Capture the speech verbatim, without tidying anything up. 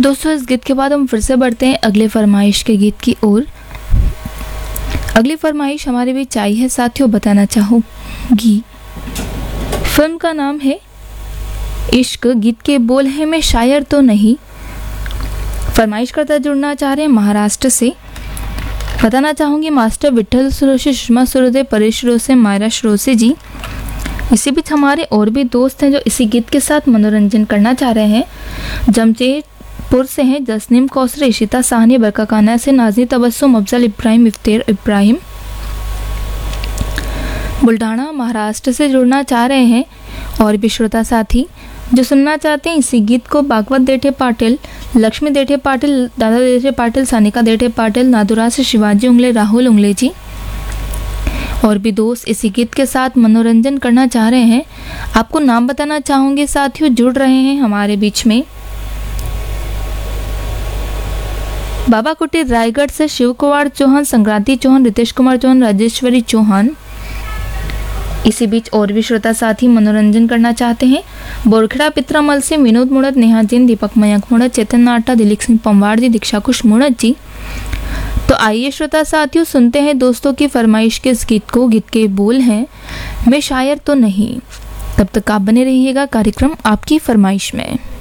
दोस्तों इस गीत के बाद हम फिर से बढ़ते हैं अगले फरमाइश के गीत की ओर। अगली फरमाइश हमारे बीच आई है साथियों, बताना चाहूँगी फिल्म का नाम है इश्क, गीत के बोल हैं मैं शायर तो नहीं। फरमाइश करता जुड़ना चाह रहे हैं महाराष्ट्र से। बताना चाहूँगी मास्टर विठल सुरोसे, सुषमा सुरोदे, परेश सुरोसे, मायरा सुरोसे जी। इसी बीच हमारे और भी दोस्त हैं जो इसी गीत के साथ मनोरंजन करना चाह रहे हैं। जमशेदपुर से हैं जसनीम कौसर, इशिता साहनी, बरका खाना से नाज़ी तबस्सुम, अफजल इब्राहिम, इफ्तेर इब्राहिम। बुल्ढाना महाराष्ट्र से जुड़ना चाह रहे हैं और भी श्रोता साथी जो सुनना चाहते हैं इसी गीत को। भागवत देठे पाटिल, लक्ष्मी देठे पाटिल, दादा देठे पाटिल, सानिका देठे पाटिल, नादुरा से शिवाजी उंगले, राहुल उंगले जी और भी दोस्त इसी गीत के साथ मनोरंजन करना चाह रहे हैं। आपको नाम बताना चाहूँगी साथियों, जुड़ रहे हैं हमारे बीच में। बाबा कुटीर रायगढ़ से शिव कुमार चौहान, संक्रांति चौहान, रितेश कुमार चौहान, राजेश्वरी चौहान। इसी बीच और भी श्रोता साथी मनोरंजन करना चाहते हैं। बोरखेड़ा पित्रामल से विनोद मुड़त, नेहा जैन, दीपक मयंक मुड़त, चेतन नाटा, दिलीप सिंह पंवार जी, दीक्षा कुश मुड़त जी। तो आइए श्रोता साथियों सुनते हैं दोस्तों की फरमाइश के इस गीत को। गीत के बोल हैं मैं शायर तो नहीं। तब तक आप बने रहिएगा कार्यक्रम आपकी फरमाइश में।